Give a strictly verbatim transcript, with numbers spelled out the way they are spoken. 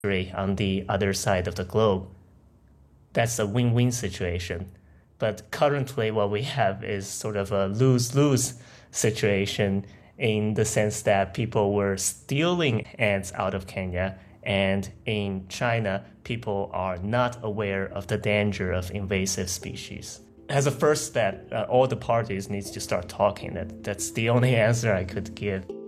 on the other side of the globe. That's a win-win situation. But currently what we have is sort of a lose-lose situation in the sense that people were stealing ants out of Kenya, and in China, people are not aware of the danger of invasive species. As a first step, uh, all the parties need to start talking. That, that's the only answer I could give.